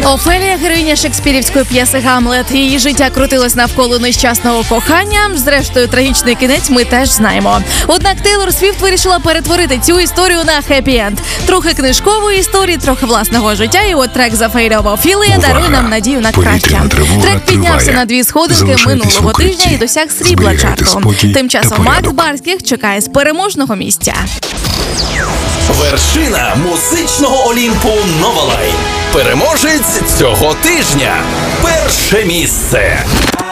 Офелія – героїня шекспірівської п'єси «Гамлет». Її життя крутилось навколо нещасного кохання. Зрештою, трагічний кінець ми теж знаємо. Однак Тейлор Свіфт вирішила перетворити цю історію на хеппі-енд. Трохи книжкової історії, трохи власного життя. І от трек «The Fate of Ophelia» дарує нам надію на краще. Трек піднявся на 2 сходинки минулого тижня і досяг срібла чарту. Тим часом Макс Барських чекає з переможного місця. Вершина музичного Олімпу Новалайн. Переможець цього тижня. Перше місце.